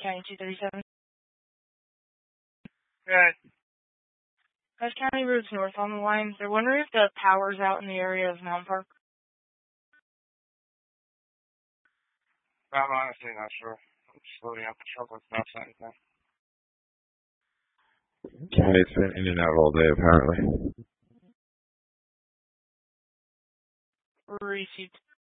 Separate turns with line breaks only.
County 237.
Good.
West County Roads North on the line. They're wondering if the power's out in the area of Mountain Park.
I'm honestly not sure. I'm just loading up the truck with enough anything.
Yeah, it's been in and out all day, apparently.
Received.